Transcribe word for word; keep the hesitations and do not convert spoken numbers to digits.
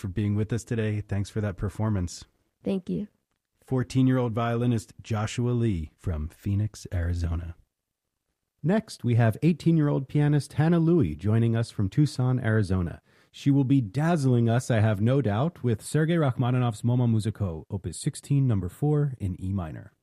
for being with us today. Thanks for that performance. Thank you. fourteen-year-old violinist Joshua Lee from Phoenix, Arizona. Next, we have eighteen-year-old pianist Hannah Louie joining us from Tucson, Arizona. She will be dazzling us, I have no doubt, with Sergei Rachmaninoff's Momma Musico, Opus sixteen, number four in E minor.